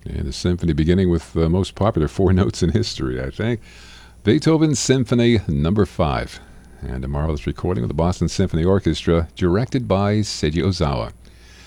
And a symphony beginning with the most popular four notes in history, I think. Beethoven's Symphony Number 5. And a marvelous recording of the Boston Symphony Orchestra, directed by Seiji Ozawa.